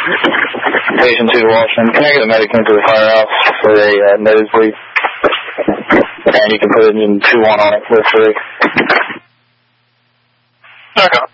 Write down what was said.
Patient 2 to Washington. Can I get a medic into the firehouse for a nosebleed? And you can put it in 2-1 on it for free. Okay.